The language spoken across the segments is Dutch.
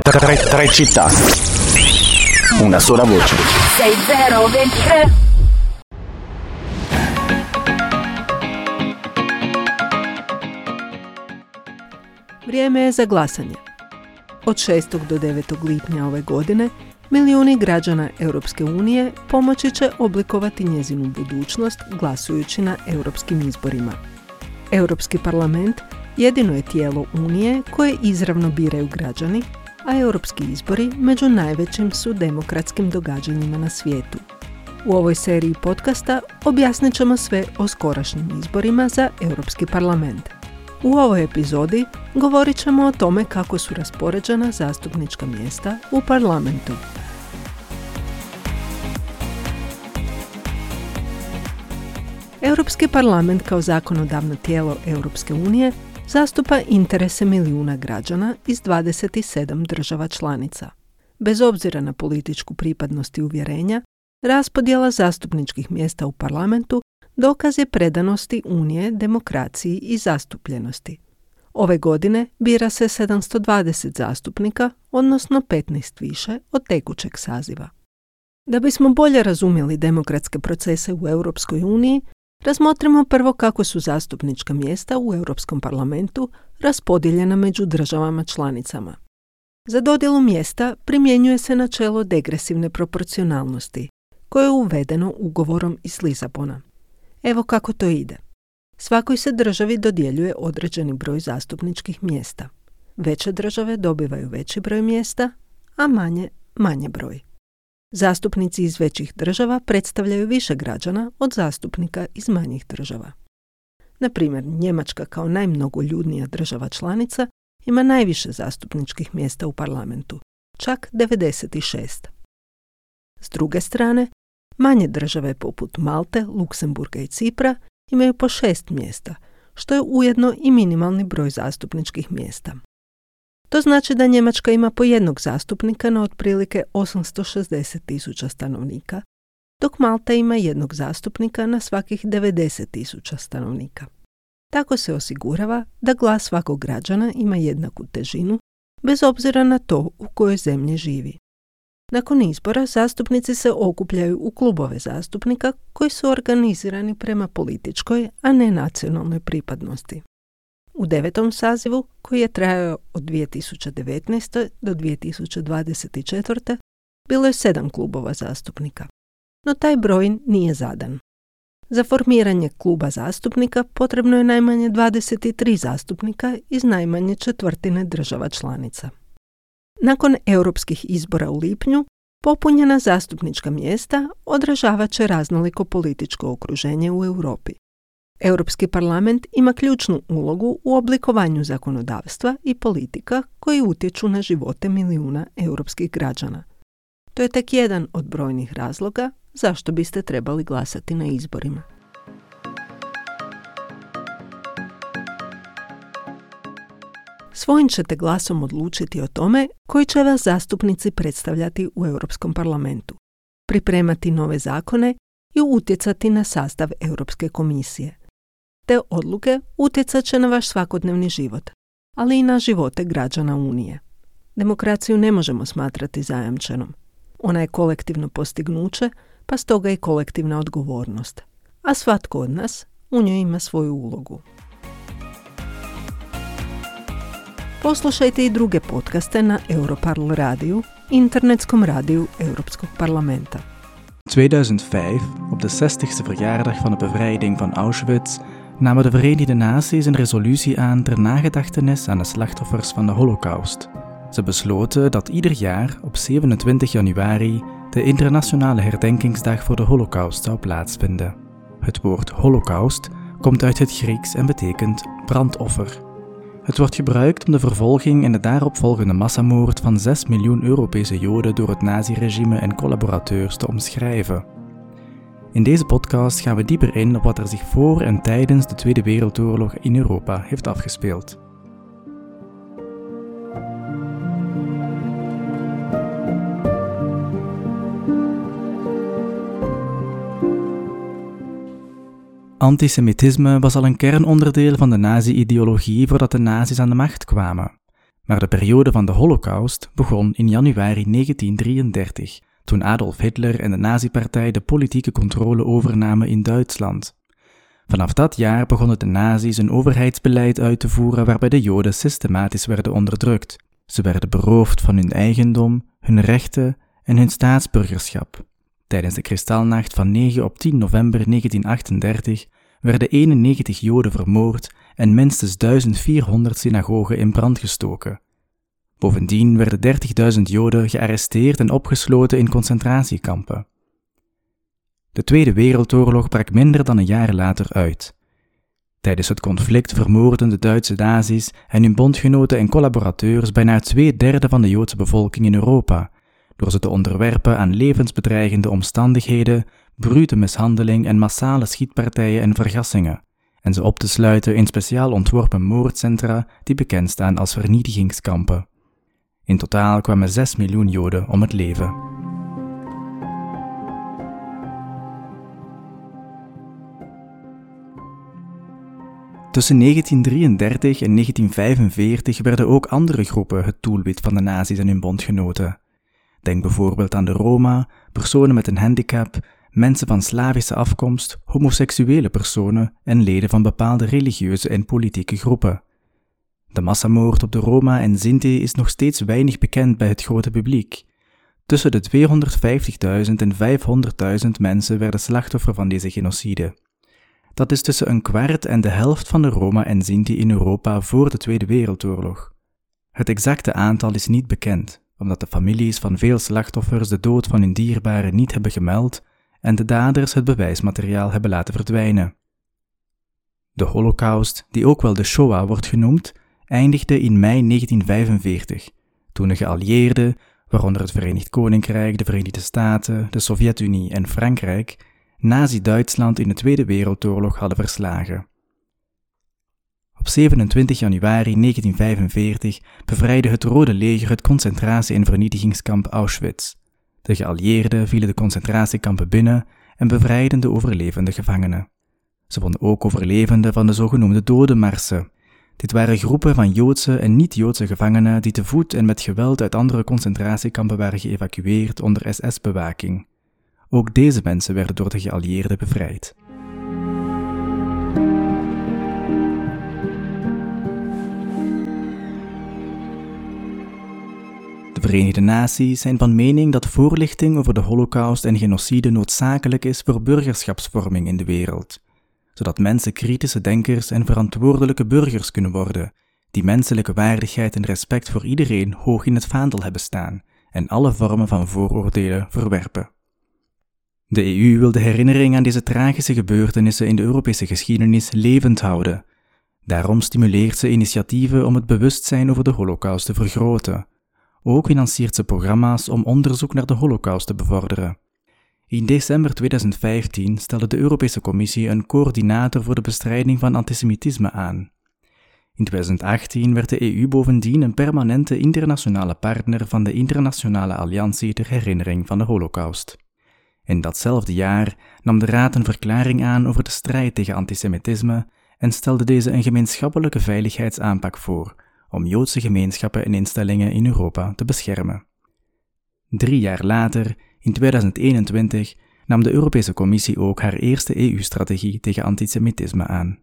Tre città, una sola voce. 6023. Vrijeme je za glasanje. Od 6. do 9. lipnja ove godine milijuni građana Europske unije pomoći će oblikovati njezinu budućnost glasujući na europskim izborima. Europski parlament jedino je tijelo Unije koje izravno biraju građani, a europski izbori među najvećim su demokratskim događanjima na svijetu. U ovoj seriji podcasta objasnit ćemo sve o skorašnjim izborima za Europski parlament. U ovoj epizodi govorit ćemo o tome kako su raspoređena zastupnička mjesta u parlamentu. Europski parlament kao zakonodavno tijelo Europske unije zastupa interese milijuna građana iz 27 država članica. Bez obzira na političku pripadnost i uvjerenja, raspodjela zastupničkih mjesta u parlamentu dokaz je predanosti Unije, demokraciji i zastupljenosti. Ove godine bira se 720 zastupnika, odnosno 15 više od tekućeg saziva. Da bismo bolje razumjeli demokratske procese u Europskoj uniji, razmotrimo prvo kako su zastupnička mjesta u Europskom parlamentu raspodijeljena među državama članicama. Za dodjelu mjesta primjenjuje se načelo degresivne proporcionalnosti, koje je uvedeno ugovorom iz Lisabona. Evo kako to ide. Svakoj se državi dodjeljuje određeni broj zastupničkih mjesta. Veće države dobivaju veći broj mjesta, a manje broj. Zastupnici iz većih država predstavljaju više građana od zastupnika iz manjih država. Na primjer, Njemačka kao najmnogoljudnija država članica ima najviše zastupničkih mjesta u parlamentu, čak 96. S druge strane, manje države poput Malte, Luksemburga i Cipra imaju po 6 mjesta, što je ujedno i minimalni broj zastupničkih mjesta. To znači da Njemačka ima po jednog zastupnika na otprilike 860.000 stanovnika, dok Malta ima jednog zastupnika na svakih 90.000 stanovnika. Tako se osigurava da glas svakog građana ima jednaku težinu, bez obzira na to u kojoj zemlji živi. Nakon izbora zastupnici se okupljaju u klubove zastupnika koji su organizirani prema političkoj, a ne nacionalnoj pripadnosti. U 9. sazivu, koji je trajao od 2019. do 2024. bilo je 7 klubova zastupnika. No taj broj nije zadan. Za formiranje kluba zastupnika potrebno je najmanje 23 zastupnika iz najmanje četvrtine država članica. Nakon europskih izbora u lipnju, popunjena zastupnička mjesta odražavat će raznoliko političko okruženje u Europi. Europski parlament ima ključnu ulogu u oblikovanju zakonodavstva i politika koji utječu na živote milijuna europskih građana. To je tek jedan od brojnih razloga zašto biste trebali glasati na izborima. Svojim ćete glasom odlučiti o tome koji će vas zastupnici predstavljati u Europskom parlamentu, pripremati nove zakone i utjecati na sastav Europske komisije. Te odluke utjecat će na vaš svakodnevni život, ali i na živote građana Unije. Demokraciju ne možemo smatrati zajamčenom. Ona je kolektivno postignuće, pa stoga i kolektivna odgovornost. A svatko od nas u njoj ima svoju ulogu. Poslušajte i druge podcaste na Europarl radiju, internetskom radiju Europskog parlamenta. 2005, op de 60ste verjaardag van de bevrijding van Auschwitz, namen de Verenigde Naties een resolutie aan ter nagedachtenis aan de slachtoffers van de Holocaust. Ze besloten dat ieder jaar op 27 januari de internationale herdenkingsdag voor de Holocaust zou plaatsvinden. Het woord Holocaust komt uit het Grieks en betekent brandoffer. Het wordt gebruikt om de vervolging en de daaropvolgende massamoord van 6 miljoen Europese Joden door het naziregime en collaborateurs te omschrijven. In deze podcast gaan we dieper in op wat er zich voor en tijdens de Tweede Wereldoorlog in Europa heeft afgespeeld. Antisemitisme was al een kernonderdeel van de nazi-ideologie voordat de nazi's aan de macht kwamen. Maar de periode van de Holocaust begon in januari 1933, toen Adolf Hitler en de Nazi-partij de politieke controle overnamen in Duitsland. Vanaf dat jaar begonnen de nazi's een overheidsbeleid uit te voeren waarbij de Joden systematisch werden onderdrukt. Ze werden beroofd van hun eigendom, hun rechten en hun staatsburgerschap. Tijdens de Kristalnacht van 9 op 10 november 1938 werden 91 Joden vermoord en minstens 1400 synagogen in brand gestoken. Bovendien werden 30.000 Joden gearresteerd en opgesloten in concentratiekampen. De Tweede Wereldoorlog brak minder dan een jaar later uit. Tijdens het conflict vermoordden de Duitse nazi's en hun bondgenoten en collaborateurs bijna 2/3 van de Joodse bevolking in Europa, door ze te onderwerpen aan levensbedreigende omstandigheden, brute mishandeling en massale schietpartijen en vergassingen, en ze op te sluiten in speciaal ontworpen moordcentra die bekend staan als vernietigingskampen. In totaal kwamen 6 miljoen Joden om het leven. Tussen 1933 en 1945 werden ook andere groepen het doelwit van de nazi's en hun bondgenoten. Denk bijvoorbeeld aan de Roma, personen met een handicap, mensen van Slavische afkomst, homoseksuele personen en leden van bepaalde religieuze en politieke groepen. De massamoord op de Roma en Sinti is nog steeds weinig bekend bij het grote publiek. Tussen de 250.000 en 500.000 mensen werden slachtoffer van deze genocide. Dat is tussen een kwart en de helft van de Roma en Sinti in Europa voor de Tweede Wereldoorlog. Het exacte aantal is niet bekend, omdat de families van veel slachtoffers de dood van hun dierbaren niet hebben gemeld en de daders het bewijsmateriaal hebben laten verdwijnen. De Holocaust, die ook wel de Shoah wordt genoemd, eindigde in mei 1945, toen de geallieerden, waaronder het Verenigd Koninkrijk, de Verenigde Staten, de Sovjet-Unie en Frankrijk, Nazi-Duitsland in de Tweede Wereldoorlog hadden verslagen. Op 27 januari 1945 bevrijdde het Rode Leger het concentratie- en vernietigingskamp Auschwitz. De geallieerden vielen de concentratiekampen binnen en bevrijdden de overlevende gevangenen. Ze vonden ook overlevenden van de zogenoemde dodenmarsen. Dit waren groepen van Joodse en niet-Joodse gevangenen die te voet en met geweld uit andere concentratiekampen waren geëvacueerd onder SS-bewaking. Ook deze mensen werden door de geallieerden bevrijd. De Verenigde Naties zijn van mening dat voorlichting over de Holocaust en genocide noodzakelijk is voor burgerschapsvorming in de wereld, zodat mensen kritische denkers en verantwoordelijke burgers kunnen worden, die menselijke waardigheid en respect voor iedereen hoog in het vaandel hebben staan en alle vormen van vooroordelen verwerpen. De EU wil de herinnering aan deze tragische gebeurtenissen in de Europese geschiedenis levend houden. Daarom stimuleert ze initiatieven om het bewustzijn over de Holocaust te vergroten. Ook financiert ze programma's om onderzoek naar de Holocaust te bevorderen. In december 2015 stelde de Europese Commissie een coördinator voor de bestrijding van antisemitisme aan. In 2018 werd de EU bovendien een permanente internationale partner van de Internationale Alliantie ter Herinnering van de Holocaust. In datzelfde jaar nam de Raad een verklaring aan over de strijd tegen antisemitisme en stelde deze een gemeenschappelijke veiligheidsaanpak voor om Joodse gemeenschappen en instellingen in Europa te beschermen. 3 jaar later, in 2021, nam de Europese Commissie ook haar eerste EU-strategie tegen antisemitisme aan.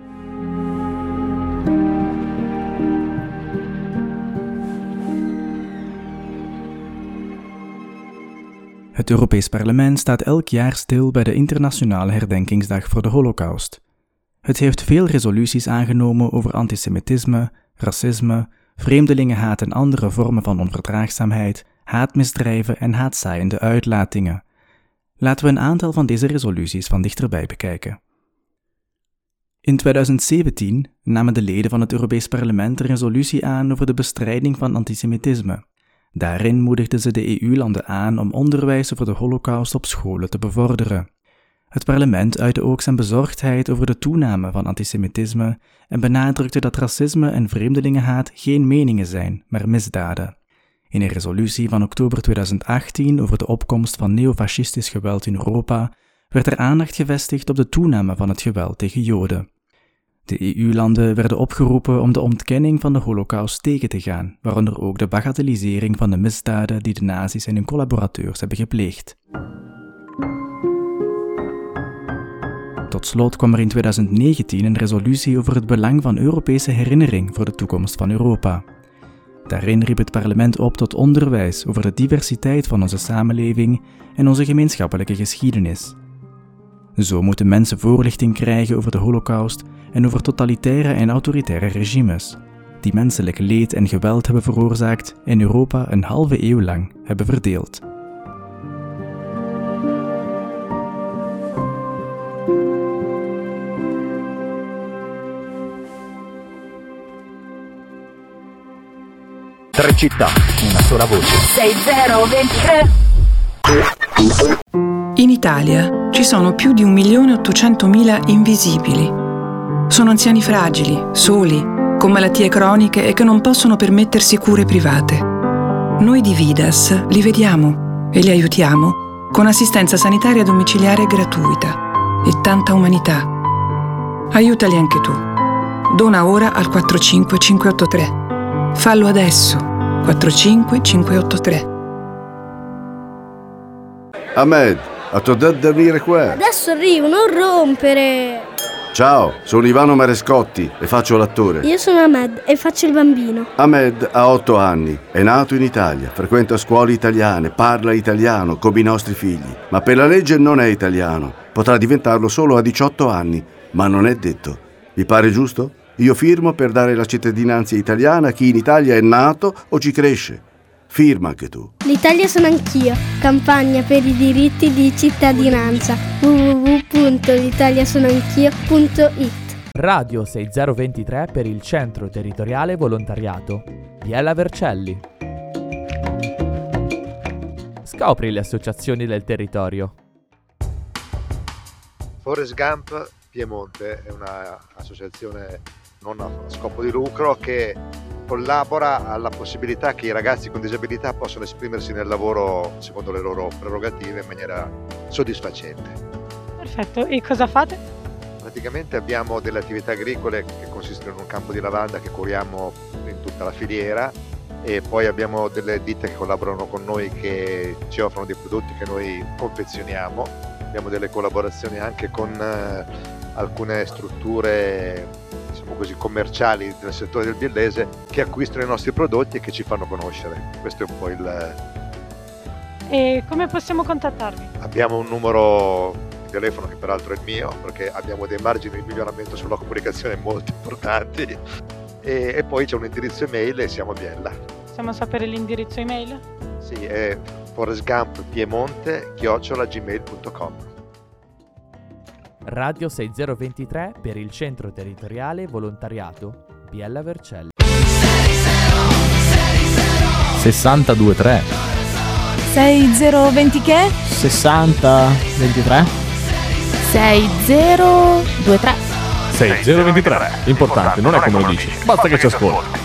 Het Europees Parlement staat elk jaar stil bij de Internationale Herdenkingsdag voor de Holocaust. Het heeft veel resoluties aangenomen over antisemitisme, racisme, vreemdelingenhaat en andere vormen van onverdraagzaamheid, haatmisdrijven en haatzaaiende uitlatingen. Laten we een aantal van deze resoluties van dichterbij bekijken. In 2017 namen de leden van het Europees Parlement een resolutie aan over de bestrijding van antisemitisme. Daarin moedigden ze de EU-landen aan om onderwijs over de Holocaust op scholen te bevorderen. Het parlement uitte ook zijn bezorgdheid over de toename van antisemitisme en benadrukte dat racisme en vreemdelingenhaat geen meningen zijn, maar misdaden. In een resolutie van oktober 2018 over de opkomst van neofascistisch geweld in Europa werd er aandacht gevestigd op de toename van het geweld tegen Joden. De EU-landen werden opgeroepen om de ontkenning van de Holocaust tegen te gaan, waaronder ook de bagatellisering van de misdaden die de nazi's en hun collaborateurs hebben gepleegd. Tot slot kwam er in 2019 een resolutie over het belang van Europese herinnering voor de toekomst van Europa. Daarin riep het parlement op tot onderwijs over de diversiteit van onze samenleving en onze gemeenschappelijke geschiedenis. Zo moeten mensen voorlichting krijgen over de Holocaust en over totalitaire en autoritaire regimes, die menselijk leed en geweld hebben veroorzaakt en Europa een halve eeuw lang hebben verdeeld. Tre città, una sola voce. 6023. In Italia ci sono più di 1.800.000 invisibili. Sono anziani fragili, soli, con malattie croniche e che non possono permettersi cure private. Noi di Vidas li vediamo e li aiutiamo con assistenza sanitaria domiciliare gratuita e tanta umanità. Aiutali anche tu. Dona ora al 45583. Fallo adesso. 45583. Ahmed, a tuo detto di venire qua. Adesso arrivo, non rompere. Ciao, sono Ivano Marescotti e faccio l'attore. Io sono Ahmed e faccio il bambino. Ahmed ha 8 anni, è nato in Italia, frequenta scuole italiane, parla italiano come i nostri figli, ma per la legge non è italiano. Potrà diventarlo solo a 18 anni, ma non è detto. Vi pare giusto? Io firmo per dare la cittadinanza italiana a chi in Italia è nato o ci cresce. Firma anche tu. L'Italia sono anch'io. Campagna per i diritti di cittadinanza. www.l'italiasonoanchio.it. Radio 6023 per il Centro Territoriale Volontariato. Biella Vercelli. Scopri le associazioni del territorio. Forrest Gump Piemonte è un'associazione non a scopo di lucro che collabora alla possibilità che i ragazzi con disabilità possano esprimersi nel lavoro secondo le loro prerogative in maniera soddisfacente. Perfetto, e cosa fate? Praticamente abbiamo delle attività agricole che consistono in un campo di lavanda che curiamo in tutta la filiera e poi abbiamo delle ditte che collaborano con noi che ci offrono dei prodotti che noi confezioniamo. Abbiamo delle collaborazioni anche con alcune strutture, diciamo così, commerciali del settore del biellese che acquistano i nostri prodotti e che ci fanno conoscere. Questo è un po' il... E come possiamo contattarvi? Abbiamo un numero di telefono che peraltro è il mio, perché abbiamo dei margini di miglioramento sulla comunicazione molto importanti e poi c'è un indirizzo email e siamo a Biella. Possiamo sapere l'indirizzo email? Sì, è forrestgumpiemonte@gmail.com. Radio 6023 per il Centro Territoriale Volontariato Biella Vercelli. 6023 6020 che? 6023 6023 6023. Importante, non è come lo dici, basta che ci ascolti.